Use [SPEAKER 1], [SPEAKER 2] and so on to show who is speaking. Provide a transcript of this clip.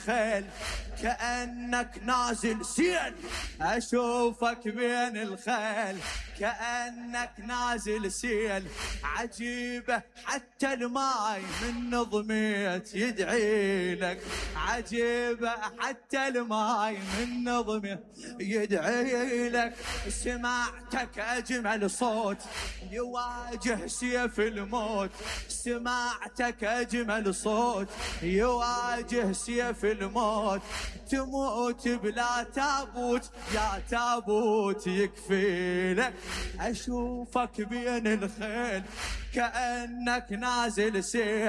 [SPEAKER 1] خيل كأنك نازل سيل، أشوفك بين الخيل كأنك نازل سيل. عجيبة حتى الماي من نظميت يدعي لك، عجيبة حتى الماي من نظميت يدعي لك. سمعتك أجمل صوت يواجه سيف الموت، سمعتك أجمل صوت يواجه سيف الموت. تموت بلا تابوت يا تابوت يكفي لك، أشوفك بين الخيل كأنك نازل سيل.